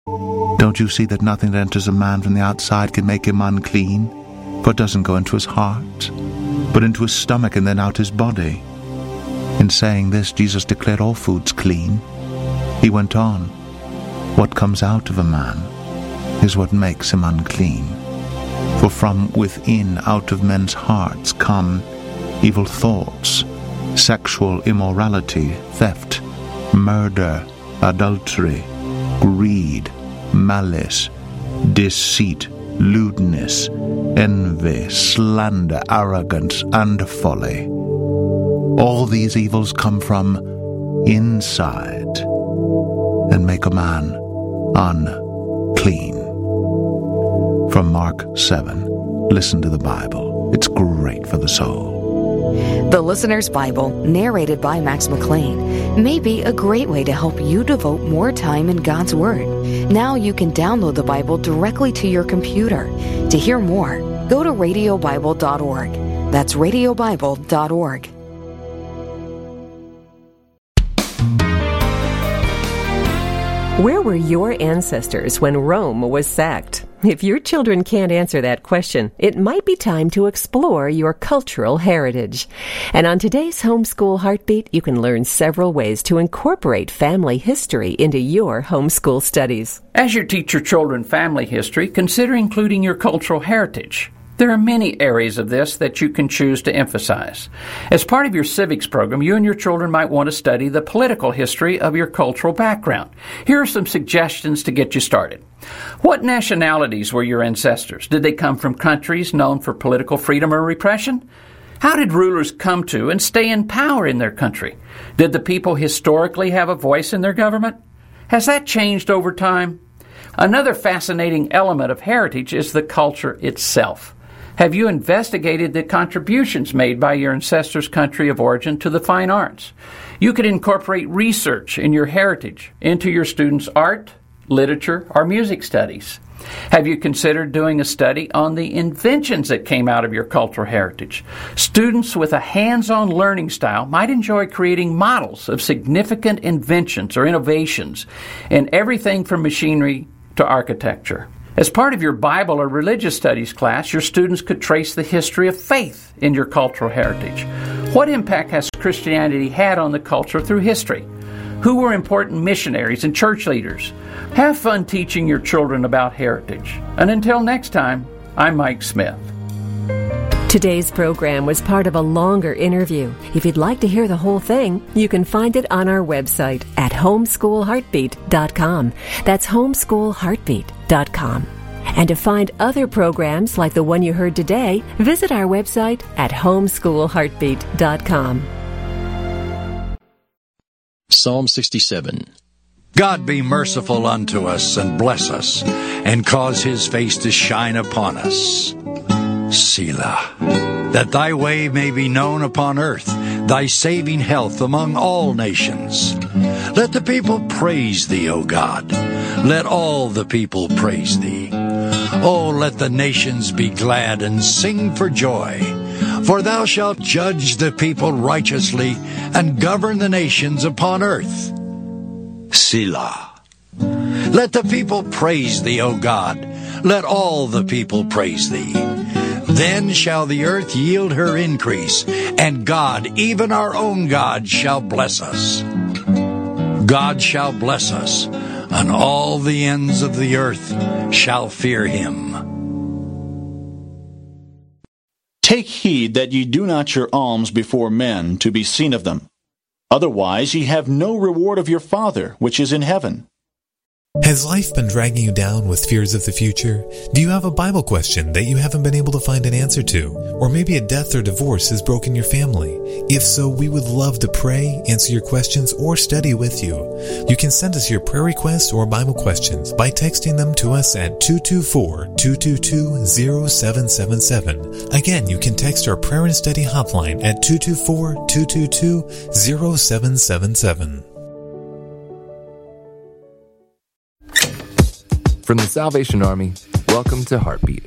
Don't you see that nothing that enters a man from the outside can make him unclean? For it doesn't go into his heart, but into his stomach and then out his body. In saying this, Jesus declared all foods clean. He went on, what comes out of a man is what makes him unclean. For from within, out of men's hearts, come evil thoughts, sexual immorality, theft, murder, adultery, greed, malice, deceit, lewdness, envy, slander, arrogance, and folly. All these evils come from inside and make a man unclean. From Mark 7. Listen to the Bible. It's great for the soul. The Listener's Bible, narrated by Max McLean, may be a great way to help you devote more time in God's Word. Now you can download the Bible directly to your computer. To hear more, go to radiobible.org. That's radiobible.org. Where were your ancestors when Rome was sacked? If your children can't answer that question, it might be time to explore your cultural heritage. And on today's Homeschool Heartbeat, you can learn several ways to incorporate family history into your homeschool studies. As you teach your children family history, consider including your cultural heritage. There are many areas of this that you can choose to emphasize. As part of your civics program, you and your children might want to study the political history of your cultural background. Here are some suggestions to get you started. What nationalities were your ancestors? Did they come from countries known for political freedom or repression? How did rulers come to and stay in power in their country? Did the people historically have a voice in their government? Has that changed over time? Another fascinating element of heritage is the culture itself. Have you investigated the contributions made by your ancestors' country of origin to the fine arts? You could incorporate research in your heritage into your students' art, literature, or music studies. Have you considered doing a study on the inventions that came out of your cultural heritage? Students with a hands-on learning style might enjoy creating models of significant inventions or innovations in everything from machinery to architecture. As part of your Bible or religious studies class, your students could trace the history of faith in your cultural heritage. What impact has Christianity had on the culture through history? Who were important missionaries and church leaders? Have fun teaching your children about heritage. And until next time, I'm Mike Smith. Today's program was part of a longer interview. If you'd like to hear the whole thing, you can find it on our website at homeschoolheartbeat.com. That's homeschoolheartbeat.com. And to find other programs like the one you heard today, visit our website at homeschoolheartbeat.com. Psalm 67. God be merciful unto us and bless us, and cause his face to shine upon us. Selah. That thy way may be known upon earth, thy saving health among all nations. Let the people praise thee, O God. Let all the people praise thee. O let the nations be glad and sing for joy. For thou shalt judge the people righteously and govern the nations upon earth. Selah. Let the people praise thee, O God. Let all the people praise thee. Then shall the earth yield her increase, and God, even our own God, shall bless us. God shall bless us, and all the ends of the earth shall fear him. Take heed that ye do not your alms before men to be seen of them. Otherwise ye have no reward of your Father which is in heaven. Has life been dragging you down with fears of the future? Do you have a Bible question that you haven't been able to find an answer to? Or maybe a death or divorce has broken your family? If so, we would love to pray, answer your questions, or study with you. You can send us your prayer requests or Bible questions by texting them to us at 224-222-0777. Again, you can text our prayer and study hotline at 224-222-0777. From the Salvation Army, welcome to Heartbeat.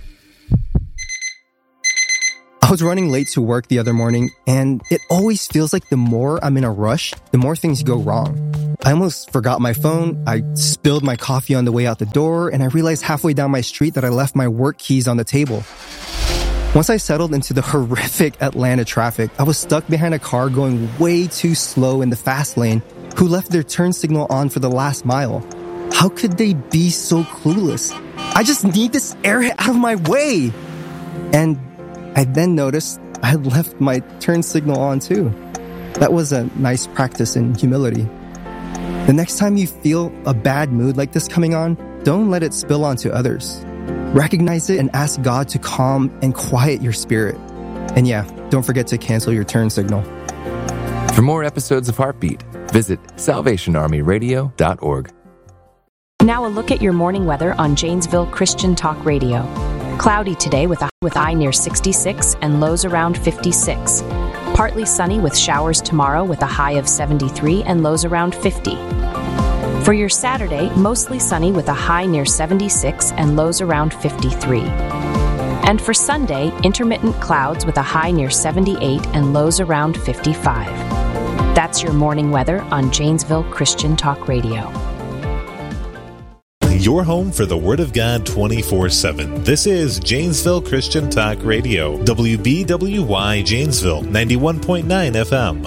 I was running late to work the other morning, and it always feels like the more I'm in a rush, the more things go wrong. I almost forgot my phone. I spilled my coffee on the way out the door, and I realized halfway down my street that I left my work keys on the table. Once I settled into the horrific Atlanta traffic, I was stuck behind a car going way too slow in the fast lane who left their turn signal on for the last mile. How could they be so clueless? I just need this airhead out of my way. And I then noticed I had left my turn signal on too. That was a nice practice in humility. The next time you feel a bad mood like this coming on, don't let it spill onto others. Recognize it and ask God to calm and quiet your spirit. And yeah, don't forget to cancel your turn signal. For more episodes of Heartbeat, visit salvationarmyradio.org. Now a look at your morning weather on Janesville Christian Talk Radio. Cloudy today with a high near 66 and lows around 56. Partly sunny with showers tomorrow with a high of 73 and lows around 50. For your Saturday, mostly sunny with a high near 76 and lows around 53. And for Sunday, intermittent clouds with a high near 78 and lows around 55. That's your morning weather on Janesville Christian Talk Radio. Your home for the Word of God 24/7. This is Janesville Christian Talk Radio, WBWY Janesville, 91.9 FM.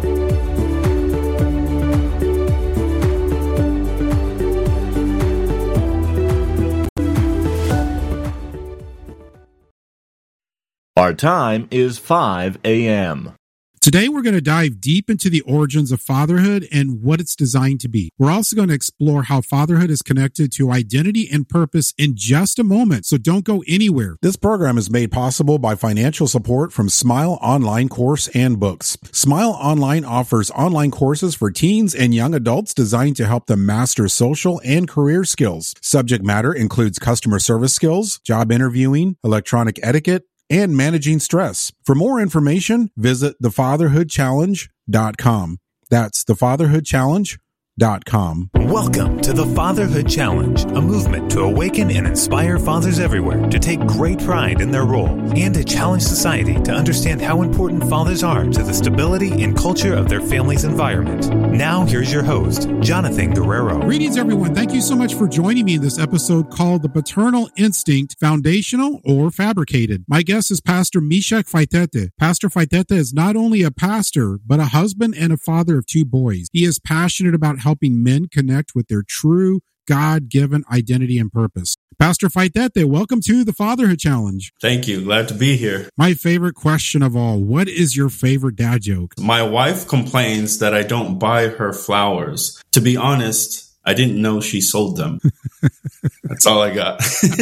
Our time is 5 a.m. Today, we're going to dive deep into the origins of fatherhood and what it's designed to be. We're also going to explore how fatherhood is connected to identity and purpose in just a moment, so don't go anywhere. This program is made possible by financial support from Smile Online Course and Books. Smile Online offers online courses for teens and young adults designed to help them master social and career skills. Subject matter includes customer service skills, job interviewing, electronic etiquette, and managing stress. For more information, visit thefatherhoodchallenge.com. That's thefatherhoodchallenge.com. Welcome to the Fatherhood Challenge, a movement to awaken and inspire fathers everywhere to take great pride in their role and to challenge society to understand how important fathers are to the stability and culture of their family's environment. Now, here's your host, Jonathan Guerrero. Greetings, everyone. Thank you so much for joining me in this episode called The Paternal Instinct, Foundational or Fabricated. My guest is Pastor Meshach Faitete. Pastor Faitete is not only a pastor, but a husband and a father of two boys. He is passionate about helping men connect with their true God-given identity and purpose. Pastor Faitete, welcome to the Fatherhood Challenge. Thank you. Glad to be here. My favorite question of all, what is your favorite dad joke? My wife complains that I don't buy her flowers. To be honest, I didn't know she sold them. That's all I got.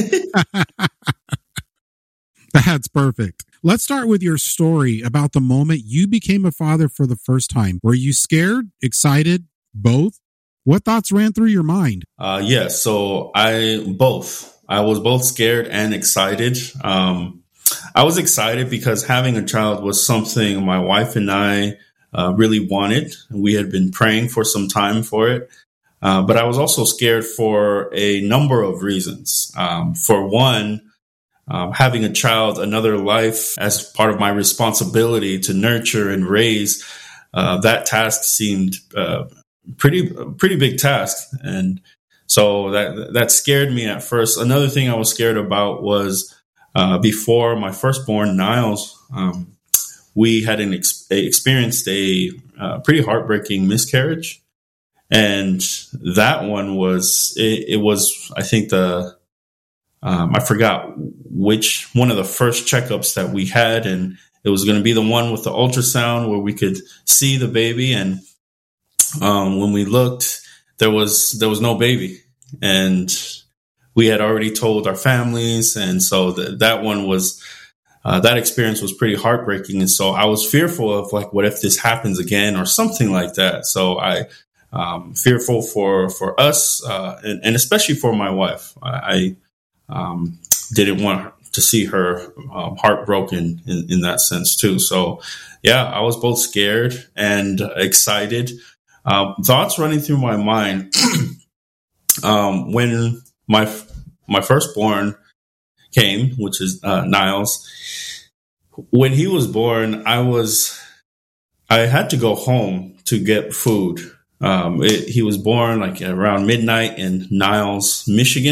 That's perfect. Let's start with your story about the moment you became a father for the first time. Were you scared, excited, both? What thoughts ran through your mind? Yes. So I was both scared and excited. I was excited because having a child was something my wife and I really wanted. We had been praying for some time for it. But I was also scared for a number of reasons. For one, having a child, another life as part of my responsibility to nurture and raise, that task seemed pretty big task. And so that scared me at first. Another thing I was scared about was before my firstborn, Niles, we had experienced a pretty heartbreaking miscarriage. And that one was, it was, I think I forgot which one of the first checkups that we had. And it was going to be the one with the ultrasound where we could see the baby. And when we looked, there was no baby, and we had already told our families. And so that one was, that experience was pretty heartbreaking. And so I was fearful of like, what if this happens again or something like that? So I, fearful for us, and especially for my wife. I didn't want to see her heartbroken in that sense too. So yeah, I was both scared and excited. Thoughts running through my mind when my firstborn came, which is Niles. When he was born, I had to go home to get food. He was born like around midnight in Niles, Michigan.